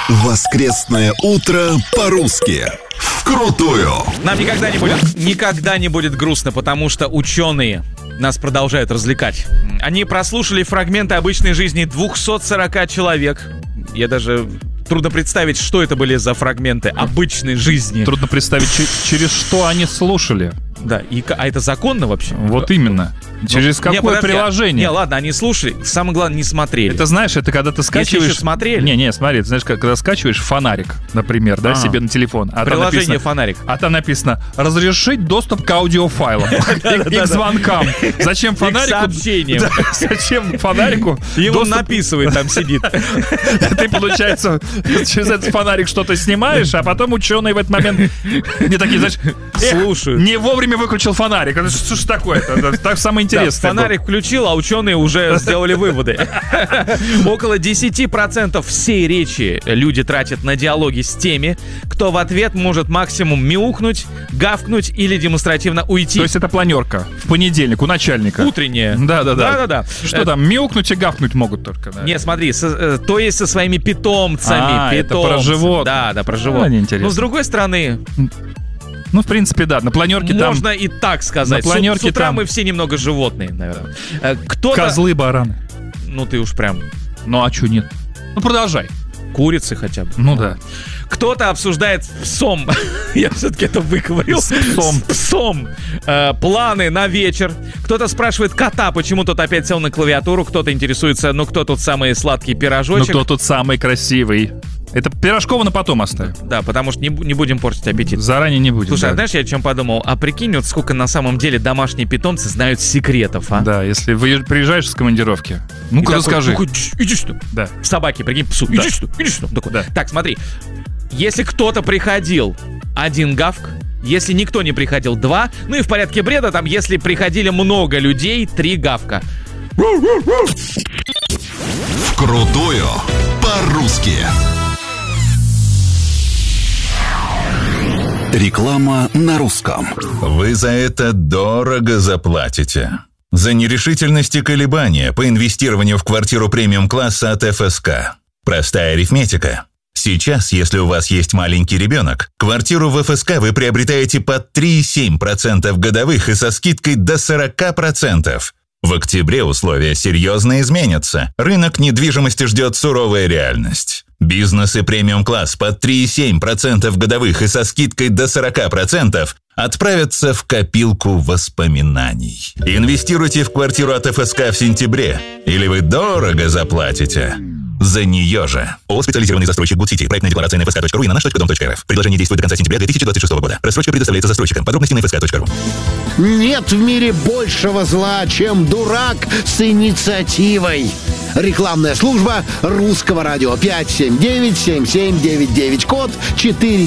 Воскресное утро по-русски. Вкрутую. Нам никогда не будет грустно, потому что ученые нас продолжают развлекать. Они прослушали фрагменты обычной жизни 240 человек. Я даже... Трудно представить, что это были за фрагменты обычной жизни. Трудно представить, через что они слушали. Да, а это законно вообще? Вот именно. Через какое приложение? Не, ладно, они слушали, самое главное, не смотрели. Это, знаешь, это когда ты скачиваешь... Если смотрели? Не, смотри, ты знаешь, когда скачиваешь фонарик, например, да, себе на телефон. Приложение фонарик. А там написано: разрешить доступ к аудиофайлам и к звонкам. Зачем фонарику? И к сообщениям. Зачем фонарику? Ему написывает, там сидит. Ты, получается, через этот фонарик что-то снимаешь, а потом ученые в этот момент не такие, знаешь, слушают. Не вовремя выключил фонарик. Это что ж такое-то? Так самое интересное. Фонарик включил, а ученые уже сделали выводы. Около 10% всей речи люди тратят на диалоги с теми, кто в ответ может максимум мяукнуть, гавкнуть или демонстративно уйти. То есть это планерка в понедельник у начальника. Утренняя. Да. Что там, мяукнуть и гавкнуть могут только, да? Не, смотри, то есть со своими питомцами. Это про животных. Да, про животных. Неинтересно. Но с другой стороны... Ну, в принципе, да, на планерке там... Можно и так сказать. На планерке с утра там... мы все немного животные, наверное. Козлы, бараны. Ну, ты уж прям... Ну, а что нет? Ну, продолжай. Курицы хотя бы. Ну, да. Кто-то обсуждает с псом, я все-таки это выговорил, с псом планы на вечер. Кто-то спрашивает кота, почему тот опять сел на клавиатуру. Кто-то интересуется, кто тут самый сладкий пирожочек. Кто тут самый красивый. Это Пирожкова на потом оставим. Да, потому что не будем портить аппетит. Заранее не будем. Слушай, а знаешь, я о чем подумал? А прикинь, вот сколько на самом деле домашние питомцы знают секретов, а? Да, если приезжаешь с командировки. Ну-ка, расскажи. Иди сюда. Да. Собаки, прикинь, псу. Иди сюда. Да. Так, смотри. Если кто-то приходил, 1 гавк. Если никто не приходил, 2. Ну и в порядке бреда, там, если приходили много людей, 3 гавка. Вкрутую по-русски. Реклама на русском. Вы за это дорого заплатите. За нерешительность и колебания по инвестированию в квартиру премиум-класса от ФСК. Простая арифметика. Сейчас, если у вас есть маленький ребенок, квартиру в ФСК вы приобретаете под 3,7% годовых и со скидкой до 40%. В октябре условия серьезно изменятся. Рынок недвижимости ждет суровая реальность. Бизнес и премиум-класс под 3,7% годовых и со скидкой до 40% отправятся в копилку воспоминаний. Инвестируйте в квартиру от ФСК в сентябре, или вы дорого заплатите за нее же. ООО «Специализированный застройщик Good-City». Проектная декларация на fsk.ru и на nаш.dom.rf. Предложение действует до конца сентября 2026 года. Рассрочка предоставляется застройщикам. Подробности на fsk.ru. Нет в мире большего зла, чем дурак с инициативой. Рекламная служба Русского радио. 579-7799, код 4.